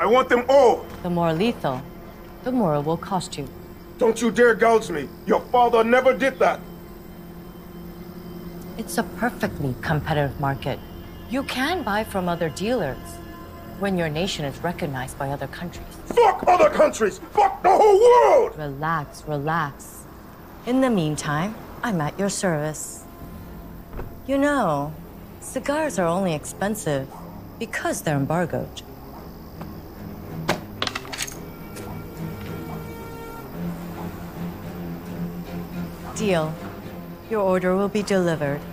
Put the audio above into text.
I want them all. The more lethal, the more it will cost you. Don't you dare gouge me. Your father never did that. It's a perfectly competitive market. You can buy from other dealers when your nation is recognized by other countries. Fuck other countries! Fuck the whole world! Relax, relax. In the meantime, I'm at your service. You know, cigars are only expensive because they're embargoed. Deal. Your order will be delivered.